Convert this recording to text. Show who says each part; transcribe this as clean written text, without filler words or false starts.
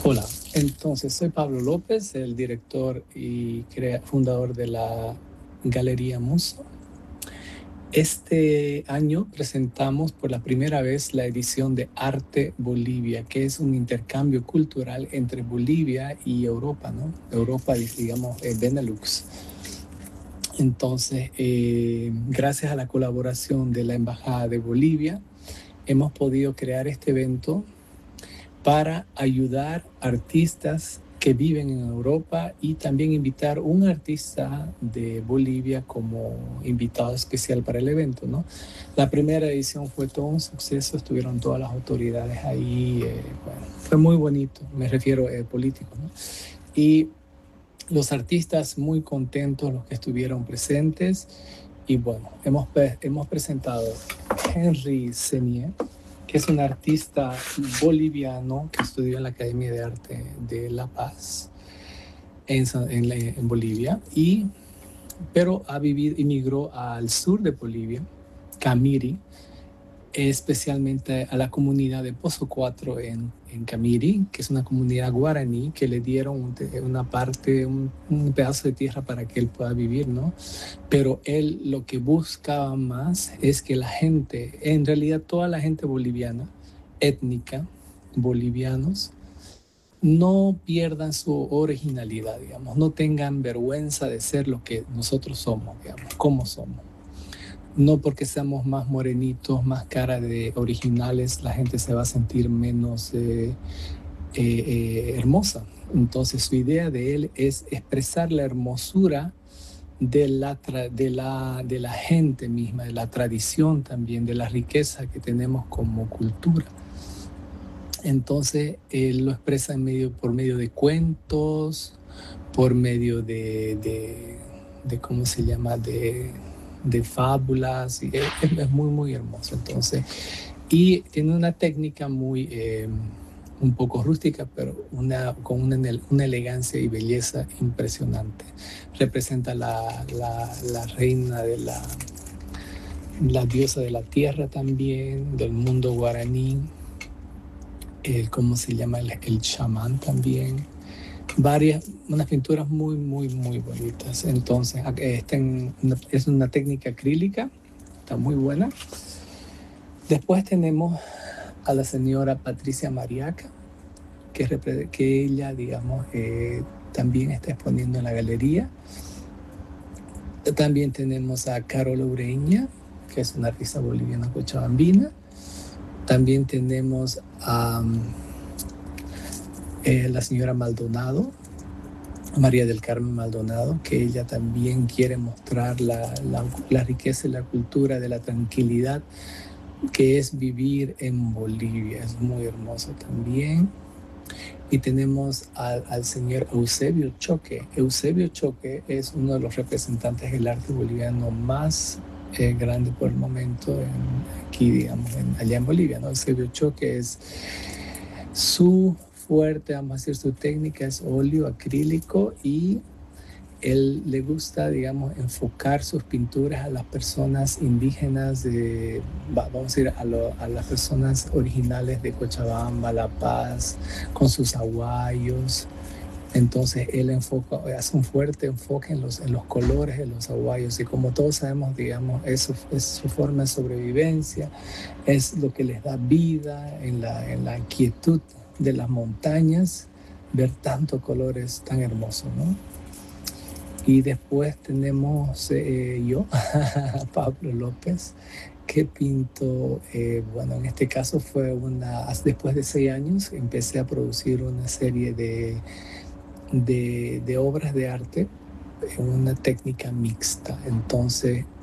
Speaker 1: Hola, entonces soy Pablo López, el director y fundador de la Galería Muso. Este año presentamos por la primera vez la edición de Arte Bolivia, que es un intercambio cultural entre Bolivia y Europa, ¿no? Europa, digamos, Benelux. Entonces, gracias a la colaboración de la Embajada de Bolivia, hemos podido crear este evento para ayudar artistas que viven en Europa y también invitar un artista de Bolivia como invitado especial para el evento, ¿no? La primera edición fue todo un suceso, estuvieron todas las autoridades ahí, bueno, fue muy bonito, me refiero político, ¿no? Y los artistas muy contentos, los que estuvieron presentes, y bueno, hemos presentado Henry Senier, que es un artista boliviano que estudió en la Academia de Arte de La Paz en Bolivia, pero emigró al sur de Bolivia, Camiri, especialmente a la comunidad de Pozo 4 en Camiri, que es una comunidad guaraní que le dieron una parte, un pedazo de tierra para que él pueda vivir, ¿no? Pero él lo que buscaba más es que la gente, en realidad toda la gente boliviana, étnica, bolivianos, no pierdan su originalidad, digamos, no tengan vergüenza de ser lo que nosotros somos, digamos, como somos. No porque seamos más morenitos, más cara de originales, la gente se va a sentir menos hermosa. Entonces su idea de él es expresar la hermosura de la gente misma, de la tradición también, de la riqueza que tenemos como cultura. Entonces él lo expresa por medio de cuentos, por medio de ¿cómo se llama? De fábulas, y es muy, muy hermoso. Entonces, y tiene una técnica muy, un poco rústica, pero con una elegancia y belleza impresionante. Representa la reina la diosa de la tierra también, del mundo guaraní, ¿cómo se llama? El chamán también. Unas pinturas muy, muy, muy bonitas. Entonces, es una técnica acrílica, está muy buena. Después tenemos a la señora Patricia Mariaca, que ella, digamos, también está exponiendo en la galería. También tenemos a Carol Ureña, que es una artista boliviana cochabambina. También tenemos a la señora Maldonado, María del Carmen Maldonado, que ella también quiere mostrar la riqueza y la cultura de la tranquilidad que es vivir en Bolivia. Es muy hermoso también. Y tenemos al señor Eusebio Choque. Eusebio Choque es uno de los representantes del arte boliviano más grande por el momento aquí, digamos, allá en Bolivia, ¿no? Eusebio Choque es su fuerte, vamos a decir, su técnica es óleo acrílico, y él le gusta, digamos, enfocar sus pinturas a las personas indígenas, vamos a decir, a las personas originales de Cochabamba, La Paz, con sus aguayos. Entonces él hace un fuerte enfoque en los colores de los aguayos, y como todos sabemos, digamos, eso es su forma de sobrevivencia, es lo que les da vida en la quietud de las montañas, ver tantos colores tan hermosos, ¿no? Y después tenemos yo, Pablo López, que pinto, bueno, en este caso después de 6 años, empecé a producir una serie de obras de arte en una técnica mixta. Entonces,